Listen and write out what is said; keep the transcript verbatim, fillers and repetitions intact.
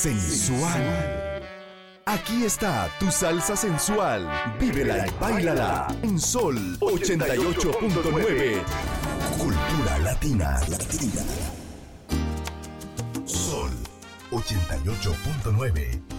sensual. Aquí está tu salsa sensual. Vívela y báilala en Sol ochenta y ocho punto nueve. Cultura latina. Latina. Sol ochenta y ocho punto nueve.